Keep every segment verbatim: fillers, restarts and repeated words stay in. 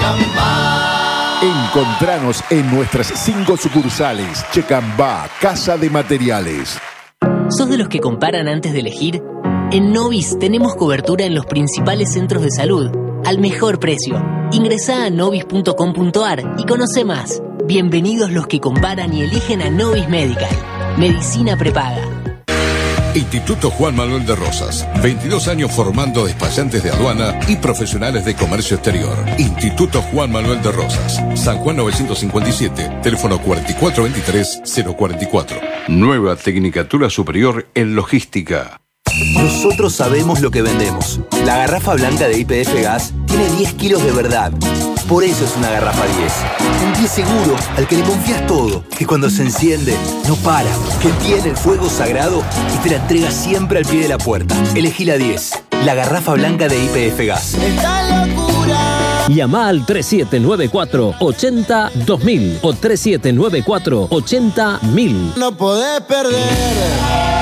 Checamba. Encontranos en nuestras cinco sucursales. Checamba, Casa de Materiales. ¿Sos de los que comparan antes de elegir? En Novis tenemos cobertura en los principales centros de salud, al mejor precio. Ingresá a novis punto com punto ar y conoce más. Bienvenidos los que comparan y eligen a Novis Medical. Medicina prepaga. Instituto Juan Manuel de Rosas. veintidós años formando despachantes de aduana y profesionales de comercio exterior. Instituto Juan Manuel de Rosas. San Juan novecientos cincuenta y siete. Teléfono cuatro cuatro veintitrés cero cuarenta y cuatro. Nueva Tecnicatura Superior en Logística. Nosotros sabemos lo que vendemos. La garrafa blanca de Y P F Gas tiene diez kilos de verdad. Por eso es una garrafa diez. Un diez seguro al que le confías todo. Que cuando se enciende, no para. Que tiene el fuego sagrado y te la entrega siempre al pie de la puerta. Elegí la diez. La garrafa blanca de Y P F Gas. ¡Esta locura! Llama al tres siete nueve cuatro, ochenta, dos mil o tres siete nueve cuatro, ochenta, mil. No podés perder.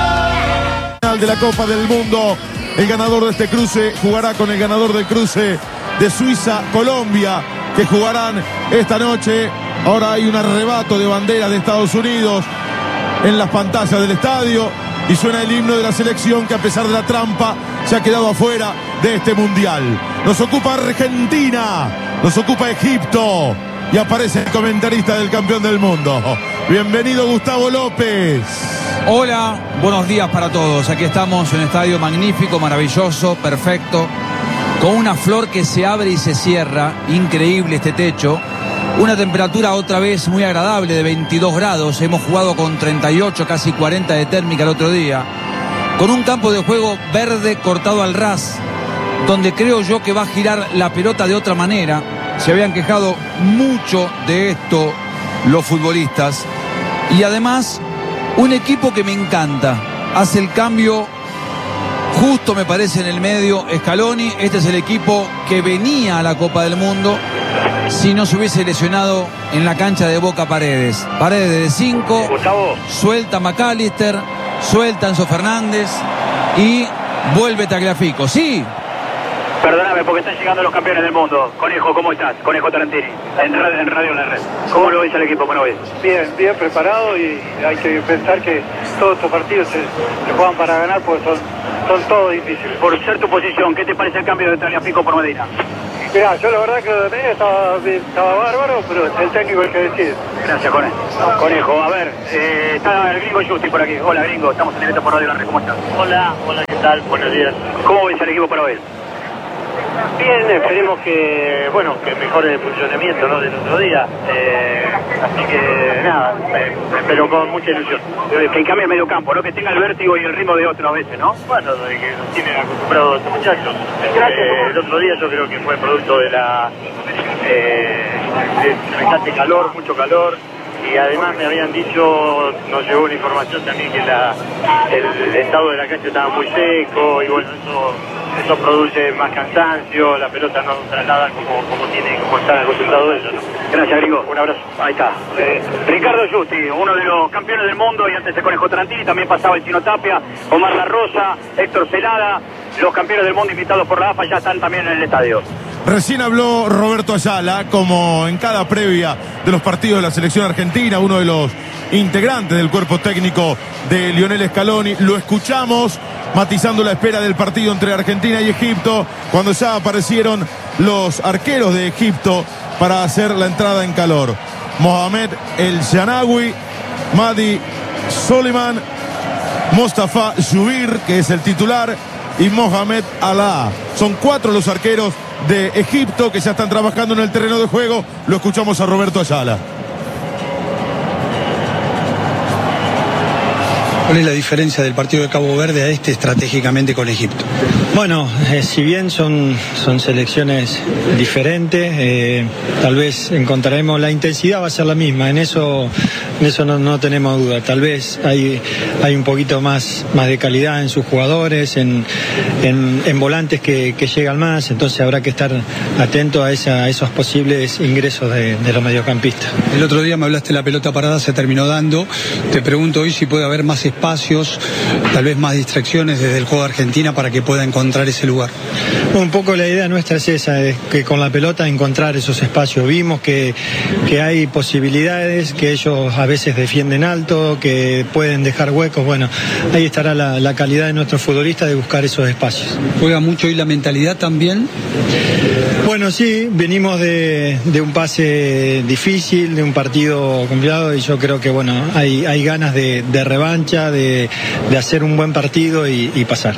De la Copa del Mundo, el ganador de este cruce jugará con el ganador del cruce de Suiza-Colombia, que jugarán esta noche. Ahora hay un arrebato de bandera de Estados Unidos en las pantallas del estadio y suena el himno de la selección, que a pesar de la trampa se ha quedado afuera de este mundial. Nos ocupa Argentina, nos ocupa Egipto y aparece el comentarista del campeón del mundo. Bienvenido, Gustavo López. Hola, buenos días para todos. Aquí estamos en un estadio magnífico, maravilloso, perfecto, con una flor que se abre y se cierra. Increíble este techo. Una temperatura otra vez muy agradable de veintidós grados. Hemos jugado con treinta y ocho, casi cuarenta de térmica el otro día. Con un campo de juego verde cortado al ras, donde creo yo que va a girar la pelota de otra manera. Se habían quejado mucho de esto los futbolistas. Y además, un equipo que me encanta. Hace el cambio justo, me parece, en el medio Scaloni. Este es el equipo que venía a la Copa del Mundo si no se hubiese lesionado en la cancha de Boca Paredes. Paredes de cinco, suelta McAllister, suelta Enzo Fernández y vuelve Tagliafico. Sí. Perdóname, porque están llegando los campeones del mundo. Conejo, ¿cómo estás? Conejo Tarantini, en Radio, en radio La Red. ¿Cómo lo ves al equipo? ¿Cómo lo ves? Bien, bien preparado, y hay que pensar que todos estos partidos se, se juegan para ganar, porque son, son todos difíciles. Por ser tu posición, ¿qué te parece el cambio de Tagliafico por Medina? Mirá, yo la verdad que lo de Medina estaba, estaba bárbaro, pero es el técnico el que decide. Gracias, Conejo. Conejo, a ver, eh, está el gringo Justi por aquí. Hola, gringo, estamos en directo por Radio La Red. ¿Cómo estás? Hola, hola, ¿qué tal? Buenos días. ¿Cómo ves al equipo para hoy? Bien, esperemos que, bueno, que mejore el funcionamiento, ¿no?, del otro día. Eh, así que, nada, eh, pero con mucha ilusión. Que cambie el medio campo, ¿no? Que tenga el vértigo y el ritmo de otro a veces, ¿no? Bueno, de que nos tienen acostumbrados estos muchachos. Eh, el otro día yo creo que fue producto de la... Eh, de semejante calor, mucho calor. Y además me habían dicho, nos llegó una información también, que la, el estado de la cancha estaba muy seco, y bueno, eso, eso produce más cansancio, la pelota no traslada como, como, tiene, como están acostumbrados ellos, ¿no? Gracias, gringo. Un abrazo. Ahí está. Eh, Ricardo Justi, uno de los campeones del mundo, y antes de Conejo Tarantini también pasaba el Chino Tapia, Omar La Rosa, Héctor Celada. Los campeones del mundo invitados por la A F A ya están también en el estadio. Recién habló Roberto Ayala, como en cada previa de los partidos de la selección argentina, uno de los integrantes del cuerpo técnico de Lionel Scaloni. Lo escuchamos matizando la espera del partido entre Argentina y Egipto, cuando ya aparecieron los arqueros de Egipto para hacer la entrada en calor. Mohamed El Shanawi, Madi Soliman, Mostafa Zubir, que es el titular, y Mohamed Alaa. Son cuatro los arqueros de Egipto que ya están trabajando en el terreno de juego. Lo escuchamos a Roberto Ayala. ¿Cuál es la diferencia del partido de Cabo Verde a este estratégicamente con Egipto? Bueno, eh, si bien son, son selecciones diferentes, eh, tal vez encontraremos, la intensidad va a ser la misma, en eso, en eso no, no tenemos duda. Tal vez hay, hay un poquito más, más de calidad en sus jugadores, en, en, en volantes que, que llegan más, entonces habrá que estar atento a, esa, a esos posibles ingresos de, de los mediocampistas. El otro día me hablaste de la pelota parada, se terminó dando. Te pregunto hoy si puede haber más espacios, tal vez más distracciones desde el juego de Argentina para que pueda encontrar ese lugar. Un poco la idea nuestra es esa, es que con la pelota encontrar esos espacios. Vimos que, que hay posibilidades, que ellos a veces defienden alto, que pueden dejar huecos. Bueno, ahí estará la, la calidad de nuestros futbolistas de buscar esos espacios. ¿Juega mucho hoy la mentalidad también? Bueno, sí, venimos de, de un pase difícil, de un partido complicado, y yo creo que bueno, hay, hay ganas de, de revancha, de, de hacer un buen partido y, y pasar.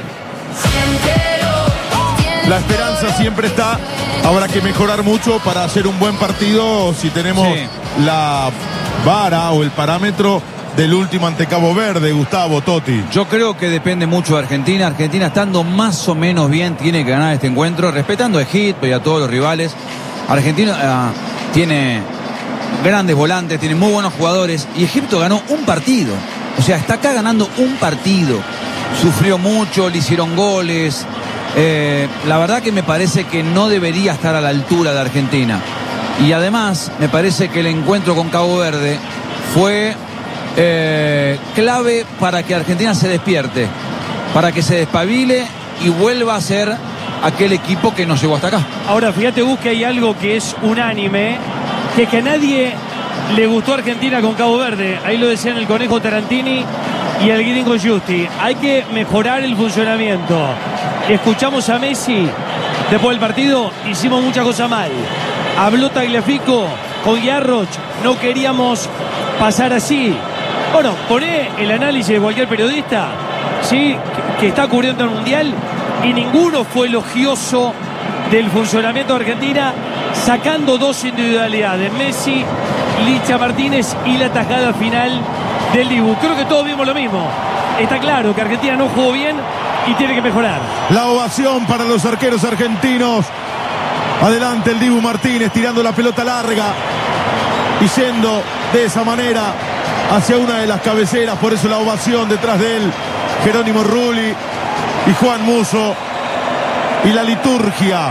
La esperanza siempre está. Habrá que mejorar mucho para hacer un buen partido si tenemos sí. la vara o el parámetro del último ante Cabo Verde, Gustavo, Totti. Yo creo que depende mucho de Argentina. Argentina estando más o menos bien tiene que ganar este encuentro, respetando a Egipto y a todos los rivales. Argentina uh, tiene grandes volantes, tiene muy buenos jugadores y Egipto ganó un partido. O sea, está acá ganando un partido. Sufrió mucho, le hicieron goles. Eh, la verdad que me parece que no debería estar a la altura de Argentina. Y además me parece que el encuentro con Cabo Verde fue eh, clave para que Argentina se despierte, para que se despabile y vuelva a ser aquel equipo que nos llevó hasta acá. Ahora fíjate, Gus, que hay algo que es unánime, que es que a nadie le gustó Argentina con Cabo Verde. Ahí lo decían el Conejo Tarantini y el Gringo Justi. Hay que mejorar el funcionamiento. Escuchamos a Messi después del partido, hicimos muchas cosas mal. Habló Tagliafico con Yarroch, no queríamos pasar así. Bueno, poné el análisis de cualquier periodista, ¿sí?, que, que está cubriendo el Mundial, y ninguno fue elogioso del funcionamiento de Argentina, sacando dos individualidades, Messi, Licha Martínez y la tajada final del Dibu. Creo que todos vimos lo mismo. Está claro que Argentina no jugó bien y tiene que mejorar. La ovación para los arqueros argentinos. Adelante el Dibu Martínez tirando la pelota larga y yendo de esa manera hacia una de las cabeceras. Por eso la ovación detrás de él, Jerónimo Rulli y Juan Musso. Y la liturgia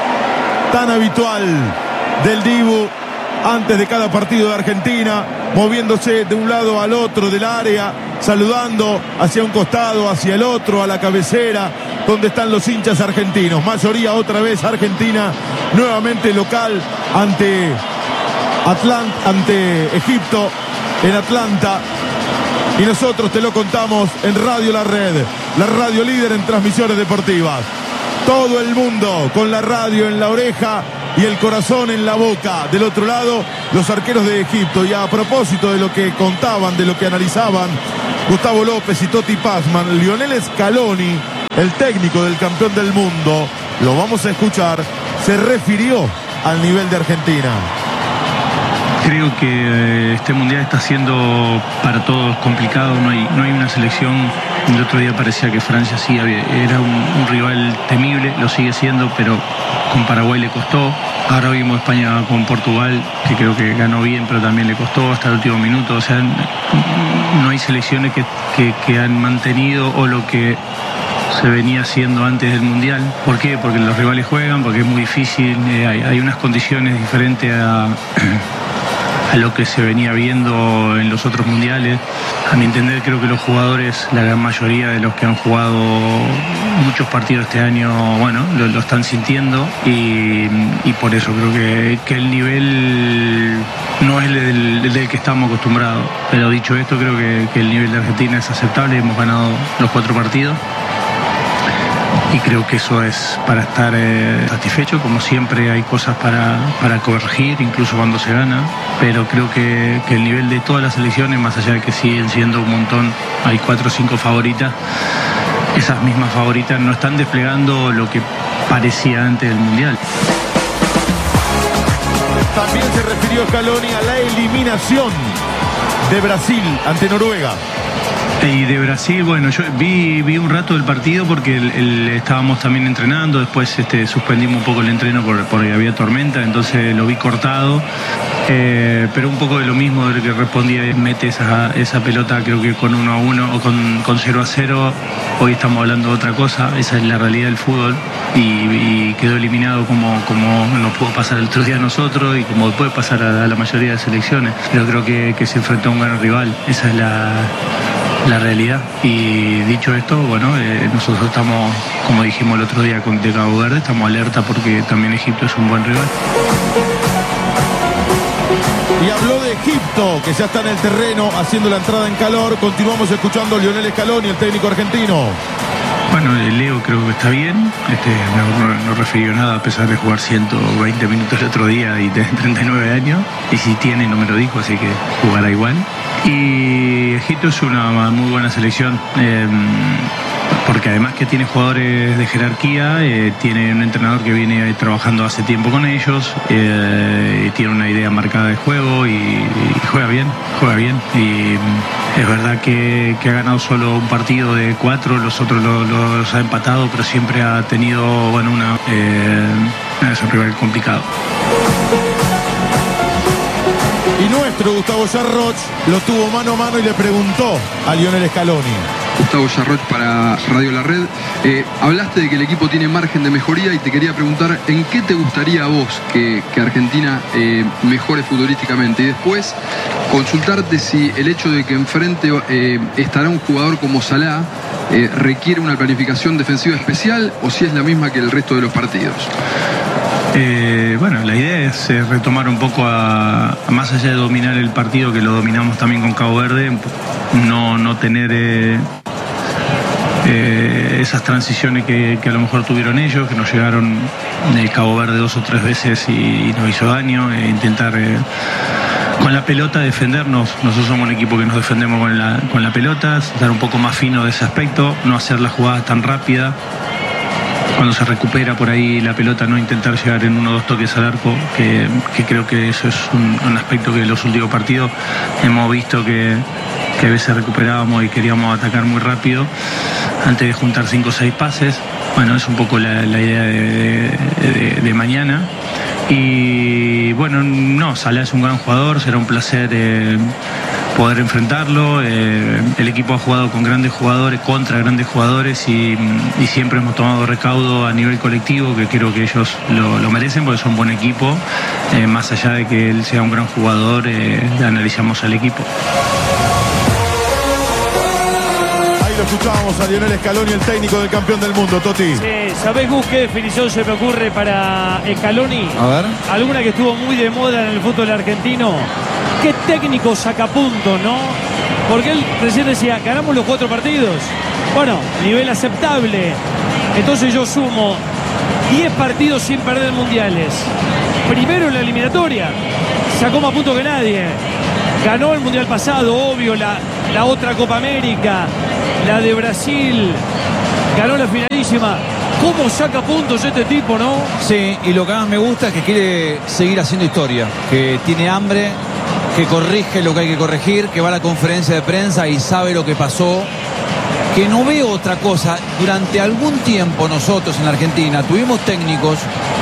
tan habitual del Dibu antes de cada partido de Argentina, moviéndose de un lado al otro del área, saludando hacia un costado, hacia el otro, a la cabecera, donde están los hinchas argentinos. Mayoría otra vez Argentina, nuevamente local ante, Atlant ante Egipto, en Atlanta. Y nosotros te lo contamos en Radio La Red, la radio líder en transmisiones deportivas. Todo el mundo con la radio en la oreja y el corazón en la boca. Del otro lado, los arqueros de Egipto. Y a propósito de lo que contaban, de lo que analizaban Gustavo López y Totti Pazman, Lionel Scaloni, el técnico del campeón del mundo, lo vamos a escuchar, se refirió al nivel de Argentina. Creo que este mundial está siendo para todos complicado, no hay, no hay una selección. El otro día parecía que Francia sí había, era un, un rival temible, lo sigue siendo, pero con Paraguay le costó. Ahora vimos España con Portugal, que creo que ganó bien, pero también le costó hasta el último minuto. O sea, no hay selecciones que, que, que han mantenido o lo que se venía haciendo antes del Mundial. ¿Por qué? Porque los rivales juegan, porque es muy difícil, eh, hay, hay unas condiciones diferentes a... a lo que se venía viendo en los otros mundiales. A mi entender, creo que los jugadores, la gran mayoría de los que han jugado muchos partidos este año, bueno, lo, lo están sintiendo y, y por eso creo que, que el nivel no es el del, el del que estamos acostumbrados. Pero dicho esto, creo que, que el nivel de Argentina es aceptable. Hemos ganado los cuatro partidos. Y creo que eso es para estar eh, satisfecho. Como siempre hay cosas para, para corregir, incluso cuando se gana, pero creo que, que el nivel de todas las selecciones, más allá de que siguen siendo un montón, hay cuatro o cinco favoritas, esas mismas favoritas no están desplegando lo que parecía antes del Mundial. También se refirió Scaloni a la eliminación de Brasil ante Noruega. Y de Brasil, bueno, yo vi, vi un rato del partido porque el, el, estábamos también entrenando, después este, suspendimos un poco el entreno por, porque había tormenta, entonces lo vi cortado, eh, pero un poco de lo mismo de lo que respondía, mete esa, esa pelota creo que con uno a uno o con, con cero a cero, hoy estamos hablando de otra cosa, esa es la realidad del fútbol y, y quedó eliminado como, como nos pudo pasar el otro día a nosotros y como puede pasar a, a la mayoría de selecciones, pero creo que, que se enfrentó a un gran rival, esa es la... la realidad. Y dicho esto, bueno, eh, nosotros estamos, como dijimos el otro día con de Cabo Verde, estamos alerta porque también Egipto es un buen rival. Y habló de Egipto, que ya está en el terreno haciendo la entrada en calor. Continuamos escuchando a Lionel Scaloni, el técnico argentino. Bueno, Leo creo que está bien, este, no, no, no refirió nada a pesar de jugar ciento veinte minutos el otro día y tener treinta y nueve años, y si tiene no me lo dijo, así que jugará igual. Y Egipto es una muy buena selección, eh, porque además que tiene jugadores de jerarquía, eh, tiene un entrenador que viene trabajando hace tiempo con ellos, eh, tiene una idea marcada de juego y, y juega bien, juega bien. Y es verdad que, que ha ganado solo un partido de cuatro, los otros los, los ha empatado, pero siempre ha tenido, bueno, una eh, es un rival complicado. Y nuestro Gustavo Yarroch lo tuvo mano a mano y le preguntó a Lionel Scaloni. Gustavo Yarroch para Radio La Red. Eh, hablaste de que el equipo tiene margen de mejoría y te quería preguntar en qué te gustaría a vos que, que Argentina eh, mejore futbolísticamente. Y después consultarte si el hecho de que enfrente eh, estará un jugador como Salah eh, requiere una planificación defensiva especial o si es la misma que el resto de los partidos. Eh, bueno, la idea es eh, retomar un poco a, a más allá de dominar el partido, que lo dominamos también con Cabo Verde, no, no tener eh, eh, esas transiciones que, que a lo mejor tuvieron ellos, que nos llegaron de Cabo Verde dos o tres veces y, y nos hizo daño, e intentar eh, con la pelota defendernos. Nosotros somos un equipo que nos defendemos con la, con la pelota, estar un poco más fino de ese aspecto, no hacer la jugada tan rápida. Cuando se recupera por ahí la pelota, no intentar llegar en uno o dos toques al arco, que, que creo que eso es un, un aspecto que en los últimos partidos hemos visto que, que a veces recuperábamos y queríamos atacar muy rápido antes de juntar cinco o seis pases. Bueno, es un poco la, la idea de, de, de mañana. Y bueno, no, Salah es un gran jugador, será un placer eh, poder enfrentarlo. Eh, el equipo ha jugado con grandes jugadores, contra grandes jugadores y, y siempre hemos tomado recaudo a nivel colectivo, que creo que ellos lo, lo merecen porque son un buen equipo. Eh, más allá de que él sea un gran jugador, eh, analizamos al equipo. Lo escuchábamos a Lionel Scaloni, el técnico del campeón del mundo, Toti. Sí, ¿sabés, Gus, qué definición se me ocurre para Scaloni? A ver. Alguna que estuvo muy de moda en el fútbol argentino. Qué técnico sacapunto, ¿no? Porque él recién decía, ganamos los cuatro partidos. Bueno, nivel aceptable. Entonces yo sumo diez partidos sin perder mundiales. Primero en la eliminatoria. Sacó más puntos que nadie. Ganó el mundial pasado, obvio, la, la otra Copa América, la de Brasil, ganó la finalísima. ¿Cómo saca puntos este tipo, no? Sí, y lo que más me gusta es que quiere seguir haciendo historia, que tiene hambre, que corrige lo que hay que corregir, que va a la conferencia de prensa y sabe lo que pasó, que no veo otra cosa. Durante algún tiempo nosotros en la Argentina tuvimos técnicos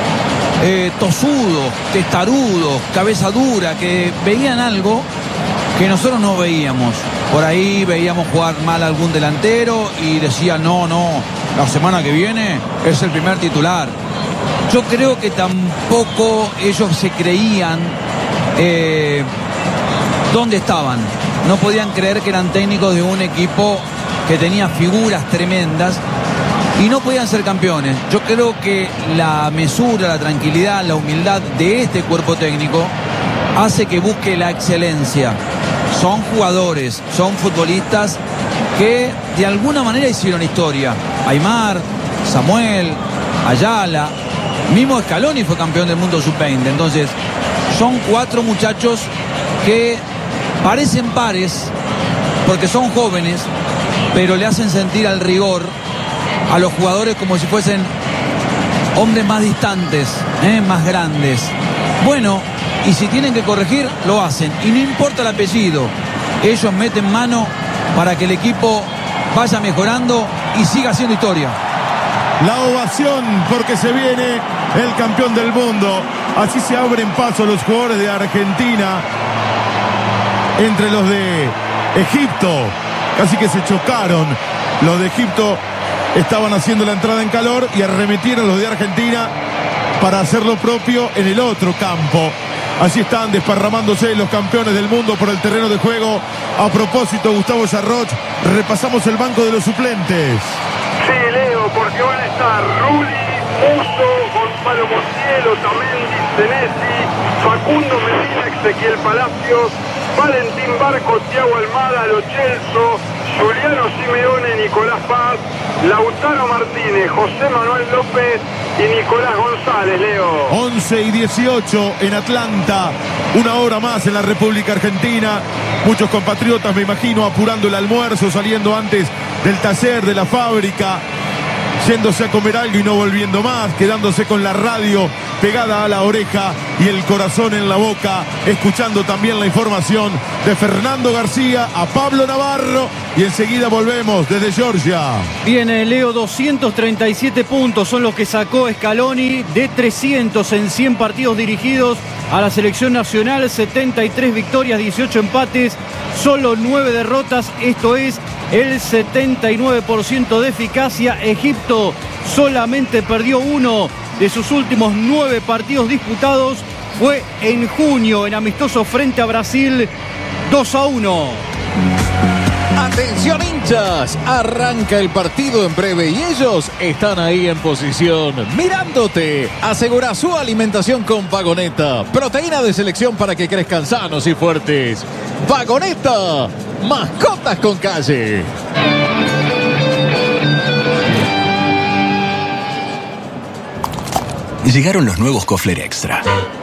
eh, tosudos, testarudos, cabeza dura, que veían algo que nosotros no veíamos. Por ahí veíamos jugar mal a algún delantero y decían, no, no, la semana que viene es el primer titular. Yo creo que tampoco ellos se creían eh, dónde estaban. No podían creer que eran técnicos de un equipo que tenía figuras tremendas y no podían ser campeones. Yo creo que la mesura, la tranquilidad, la humildad de este cuerpo técnico hace que busque la excelencia. Son jugadores, son futbolistas que de alguna manera hicieron historia. Aymar, Samuel, Ayala, mismo Scaloni fue campeón del mundo sub veinte. Entonces, son cuatro muchachos que parecen pares porque son jóvenes, pero le hacen sentir al rigor a los jugadores como si fuesen hombres más distantes, ¿eh? más grandes. Bueno, y si tienen que corregir, lo hacen. Y no importa el apellido, ellos meten mano para que el equipo vaya mejorando y siga haciendo historia. La ovación porque se viene el campeón del mundo. Así se abren paso los jugadores de Argentina entre los de Egipto. Casi que se chocaron. Los de Egipto estaban haciendo la entrada en calor y arremetieron los de Argentina para hacer lo propio en el otro campo. Allí están desparramándose los campeones del mundo por el terreno de juego. A propósito, Gustavo Yarroch, repasamos el banco de los suplentes. Sí, Leo, porque van a estar Rulli, Musso, Gonzalo Montiel, Otamendi, Senesi, Facundo Medina, Ezequiel Palacios, Valentín Barco, Thiago Almada, Lo Celso, Juliano Simeone, Nicolás Paz, Lautaro Martínez, José Manuel López y Nicolás González, Leo. once y dieciocho en Atlanta, una hora más en la República Argentina. Muchos compatriotas, me imagino, apurando el almuerzo, saliendo antes del taller de la fábrica, yéndose a comer algo y no volviendo más, quedándose con la radio pegada a la oreja y el corazón en la boca, escuchando también la información de Fernando García a Pablo Navarro, y enseguida volvemos desde Georgia. Viene Leo, doscientos treinta y siete puntos son los que sacó Scaloni de trescientos en cien partidos dirigidos a la selección nacional, setenta y tres victorias, dieciocho empates, solo nueve derrotas, esto es el setenta y nueve por ciento de eficacia. Egipto solamente perdió uno de sus últimos nueve partidos disputados, fue en junio, en amistoso frente a Brasil, dos a uno. Atención hinchas, arranca el partido en breve y ellos están ahí en posición, mirándote. Asegura su alimentación con Vagoneta, proteína de selección para que crezcan sanos y fuertes. Vagoneta, mascotas con calle. Llegaron los nuevos Kofler Extra.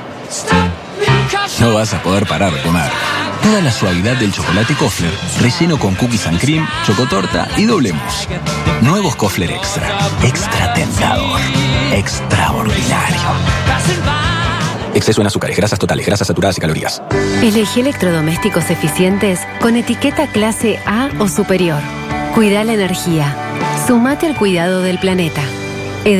No vas a poder parar de comer. Toda la suavidad del chocolate Kofler, relleno con cookies and cream, chocotorta y doble mousse. Nuevos Kofler Extra. Extra tentador. Extraordinario. Exceso en azúcares, grasas totales, grasas saturadas y calorías. Elegí electrodomésticos eficientes con etiqueta clase A o superior. Cuida la energía. Sumate al cuidado del planeta.